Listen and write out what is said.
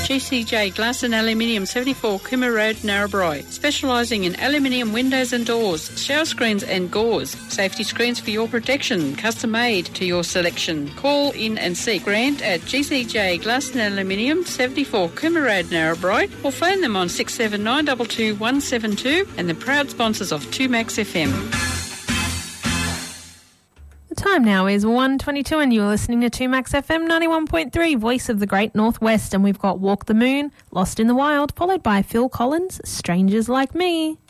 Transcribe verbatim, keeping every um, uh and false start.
G C J Glass and Aluminium, seventy-four Cooma Road, Narrabri. Specialising in aluminium windows and doors, shower screens and gauze. Safety screens for your protection, custom made to your selection. Call in and see Grant at G C J Glass and Aluminium, seventy-four Cooma Road, Narrabri, or phone them on six seven nine two two one seven two, and the proud sponsors of two Max F M. The time now is one twenty-two and you're listening to two Max F M ninety-one point three, Voice of the Great Northwest, and we've got Walk the Moon, Lost in the Wild, followed by Phil Collins, Strangers Like Me.